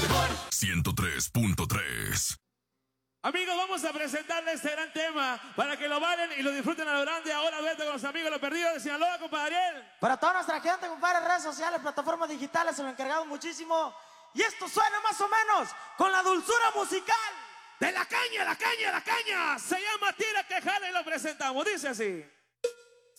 103.3. Amigos, vamos a presentarles este gran tema para que lo bailen y lo disfruten a lo grande. Ahora vete con los amigos Los Perdidos de Sinaloa, compadre Ariel. Para toda nuestra gente, compadre, redes sociales, plataformas digitales, se lo encargamos muchísimo. Y esto suena más o menos con la dulzura musical de la caña, la caña, la caña. Se llama Tira que Jala y lo presentamos. Dice así.